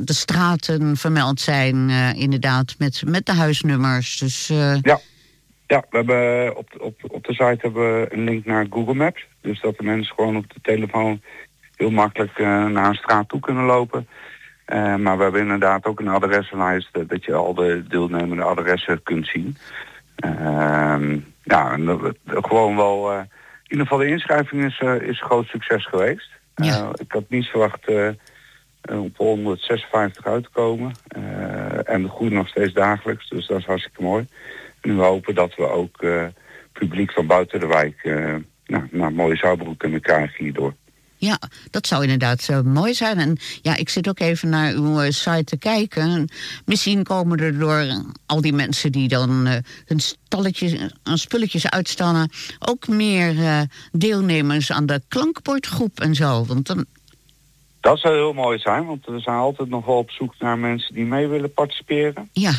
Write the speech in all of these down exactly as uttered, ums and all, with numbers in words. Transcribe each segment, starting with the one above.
de straten vermeld zijn, uh, inderdaad, met, met de huisnummers. Dus, uh... Ja, ja we hebben op, op, op de site hebben we een link naar Google Maps. Dus dat de mensen gewoon op de telefoon heel makkelijk uh, naar een straat toe kunnen lopen. Uh, maar we hebben inderdaad ook een adressenlijst uh, dat je al de deelnemende adressen kunt zien. Uh, ja, en dat, gewoon wel... Uh, in ieder geval de inschrijving is, uh, is een groot succes geweest. Ja. Uh, ik had niet verwacht uh, op honderdzesenvijftig uit te komen. Uh, en de groeit nog steeds dagelijks, dus dat is hartstikke mooi. En we hopen dat we ook uh, publiek van buiten de wijk uh, nou, naar mooie Zuidbroek kunnen krijgen hierdoor. Ja, dat zou inderdaad uh, mooi zijn. En ja, ik zit ook even naar uw uh, site te kijken. Misschien komen er door uh, al die mensen die dan uh, hun stalletjes en uh, spulletjes uitstallen ook meer uh, deelnemers aan de klankbordgroep en zo. Want dan... Dat zou heel mooi zijn, want we zijn altijd nog wel op zoek naar mensen die mee willen participeren. Ja.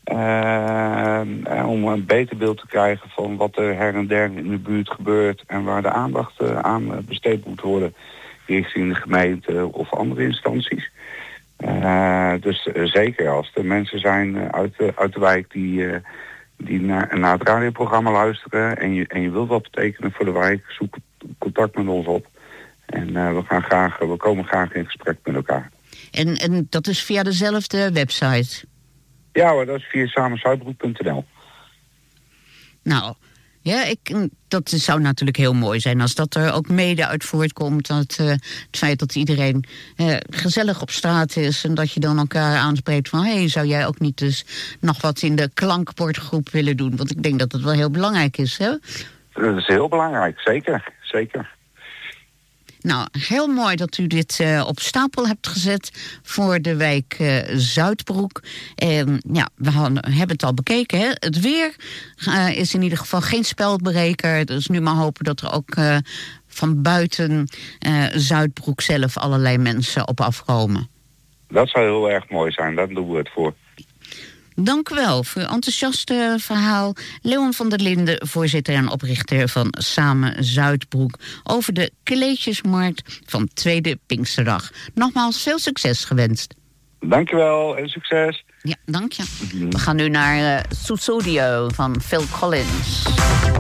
Uh, om een beter beeld te krijgen van wat er her en der in de buurt gebeurt en waar de aandacht uh, aan besteed moet worden richting de gemeente of andere instanties. Uh, dus uh, zeker als er mensen zijn uh, uit, de, uit de wijk die, uh, die naar, naar het radioprogramma luisteren en je, en je wilt wat betekenen voor de wijk, zoek contact met ons op. En uh, we, gaan graag, we komen graag in gesprek met elkaar. En, en dat is via dezelfde website? Ja hoor, dat is via samenzuidbroek punt n l. Nou, ja, ik, dat zou natuurlijk heel mooi zijn als dat er ook mede uit voortkomt. Dat, uh, het feit dat iedereen uh, gezellig op straat is en dat je dan elkaar aanspreekt van hé, hey, zou jij ook niet dus nog wat in de klankbordgroep willen doen? Want ik denk dat dat wel heel belangrijk is, hè? Dat is heel belangrijk, zeker, zeker. Nou, heel mooi dat u dit uh, op stapel hebt gezet voor de wijk uh, Zuidbroek. En ja, we hadden, hebben het al bekeken, hè? Het weer uh, is in ieder geval geen spelbreker. Dus nu maar hopen dat er ook uh, van buiten uh, Zuidbroek zelf allerlei mensen op afkomen. Dat zou heel erg mooi zijn, daar doen we het voor. Dank u wel voor uw enthousiaste verhaal. Leon van der Linden, voorzitter en oprichter van Samen Zuidbroek, over de kleedjesmarkt van tweede Pinksterdag. Nogmaals veel succes gewenst. Dank je wel en succes. Ja, dank je. We gaan nu naar uh, Sussudio van Phil Collins.